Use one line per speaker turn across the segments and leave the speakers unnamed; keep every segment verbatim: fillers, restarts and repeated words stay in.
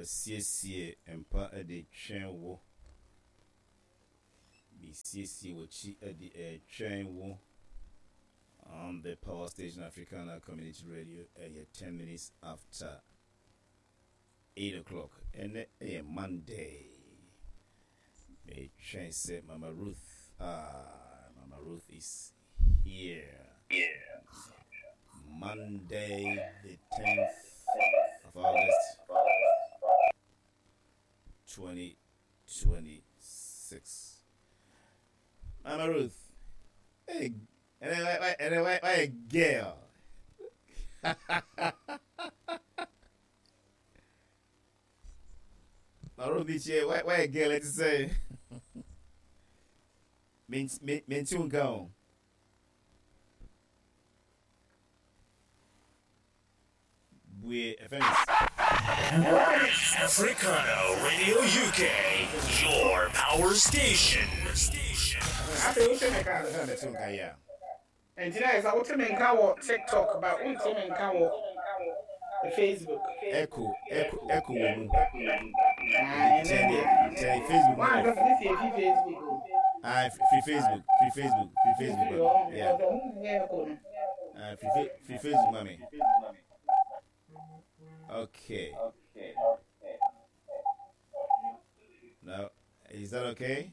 C C empa at the chain wo. B C C which at the chain wo on the Power Station Africana Community Radio at ten minutes after eight o'clock and a Monday. A chain said Mama Ruth. Ah, Mama Ruth is here. Yeah. Monday the tenth of August twenty twenty-six. Mama Ruth. Hey, and then why and then why a girl. Mama Ruth be here, why why a girl let's say. Means means you go. We
Africana Radio U K, your power station. Station.
I think we make a
yeah.
And today is I want to make our TikTok about we to make our Facebook.
Echo, echo, echo.
And then
Facebook.
Why does this here Facebook?
Ah, free Facebook, free Facebook, free Facebook. Yeah. Ah, free free Facebook, mommy. Okay. Okay. Now, is that okay?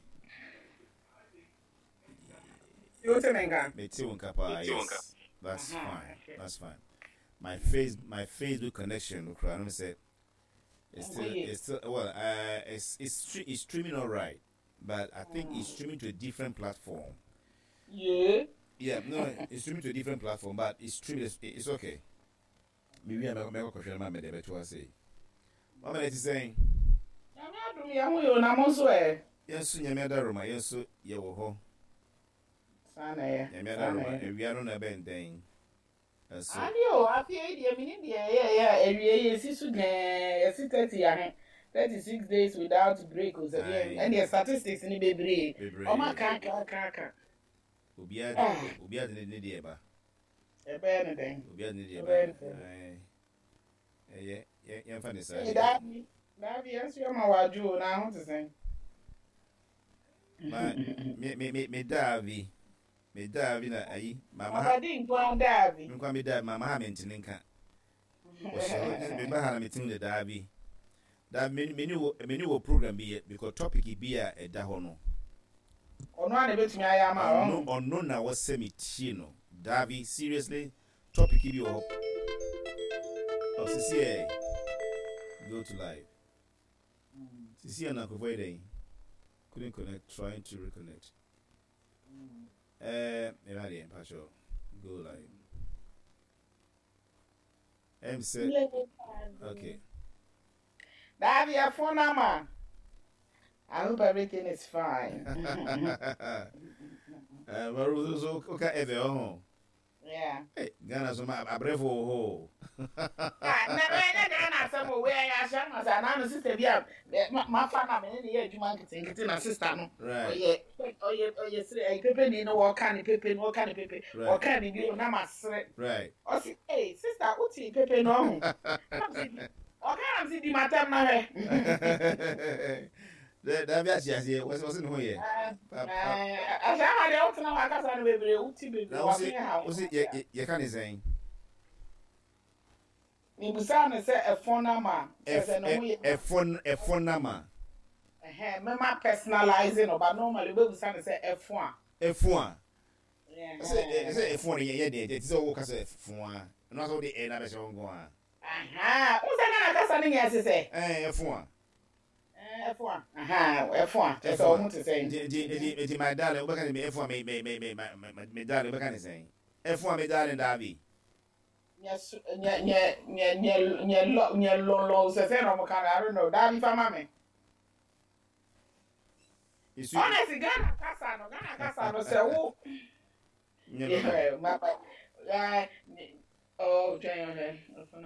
You to make a
Me too, Nkapa. Yes, that's fine. That's fine. My face, my Facebook connection, Ukraine said, it's still, it's still, well, uh, it's it's it's streaming all right, but I think it's streaming to a different platform.
Yeah.
Yeah, no, it's streaming to a different platform, but it's streaming. It's, it's okay. Maybe I'm going to question my mother to say. What am I saying?
I'm not doing
Yes, you made a room. Yes, you were home.
Sana,
you made a room, and we are on a bend thing. So,
Adio, I feel the minute, yeah, yeah, and we see soon, thirty, thirty-six days without break, and the statistics in the baby. Oh, my caca.
Ubia, Ubia didn't need the eba.
A bad thing.
Ubia didn't need the eba. Yeah, yeah, yeah, funny, sir.
That, yes, you're my waju now to say.
Me, me, me, me, Davy. Me, Davy, na ayi. Mama,
I didn't go on Davy.
You come me that, Mamma, I'm in Tinka. Remember how I'm meeting the Davy. That menu, menu program be it because topic be a dahono.
On one bit me, I am
no, or no, now was semi tino. Davy, seriously, topic be your hope. Oh, C C A. Go to live. C C A and Uncle Void couldn't connect, trying to reconnect. Eh, Miradi and Pacho. Go live. M said, okay.
That be a phone number. I hope everything is fine.
Uh, Maru's okay, ever home.
Yeah.
Hey, Ghana, so my brave ho.
Never, never, somewhere I shall not. And I'm a sister. Yeah, my father, and the year you might think it's in a sister.
Right.
Oh, yeah. Oh, yeah. Oh, yes. A paper, you know, what kind of paper, what kind of paper, what kind of you know,
right.
Oh, see, hey, sister, what's the paper? No. Okay, I'm seeing my time now.
That that's yes, yeah. What's what's in here?
I shall have the now. I can't be able to be able to
was it? You can't say.
Nibusan say a phone number.
A phone, a phone number.
Eh, me ma personalizing, but normally we say a phone.
A phone.
Yeah.
Say a phone. Yeah, yeah. It's all because a phone. Not all the end of the show go on.
Aha. Who's that? That's something else say.
Eh, a phone.
F one. Aha, F one. That's all I'm saying.
It's my darling. What can be F one? Me, me, me, me, me, darling. What can I say? F one, me, darling, Davy.
Yes, yeah, yeah, yeah, yeah, yeah, yeah, low, low, so I don't know. Davy for mommy. Honestly, Ghana Casano, Ghana Casano, so, yeah, my, yeah, oh, Jay,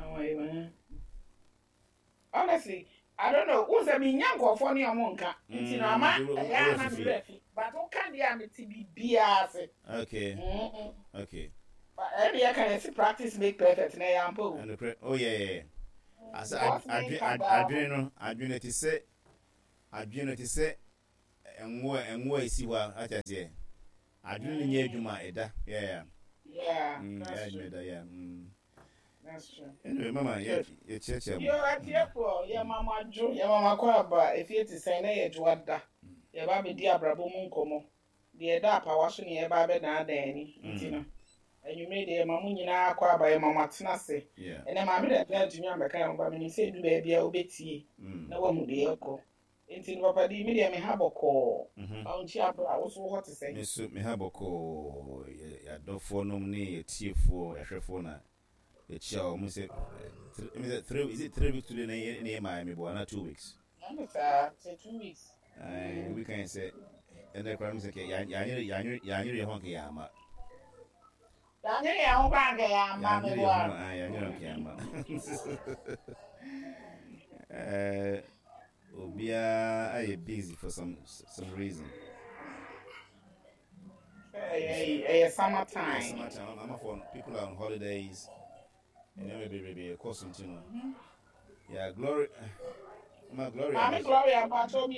honestly, I don't know. Who's a mean young for any monka? It's in a man, but who can the army to be bias?
Okay. Okay.
But any kind of practice make perfect.
Oh, yeah, yeah. As adwene no adwene te se adwene te se enwo enwo esiwa achate adwene nye adwuma eda yeah
yeah
mm,
that's
yeah
true.
yeah mm.
That's true.
Anyway, mama yeah yeah church
you are here for your mama jo your mama kwaba if you to say na ye joada ye ba be di abrabo mu nkomo de da pa wa so ne ye ba be na dan ni nti no anwume de mamu nyina kwaba ye mama tena se
yeah
ene ma me da tumi ambeka ya ba me se du ba bia obetie na wa mu de ekọ nti no papa di me de me ha bọkọ a nchi abra wo so hot say
me so me ha bọkọ ya dofo no ne ye tiefo ya hwefo na ye chia o mu se three is it three weeks today na na my me bo na two weeks
and say two weeks
uh, we can say and the crime say ya ya ya ya ya ho ke ya ma
ya nyere ya ho ba nke ya ma me bo
ah ya nyere ke ya ma eh obia I busy for some some reason
hey hey summer time
summer time I'm for people are on holidays and then maybe maybe course something yeah glory my glory
Mama Gloria, but told me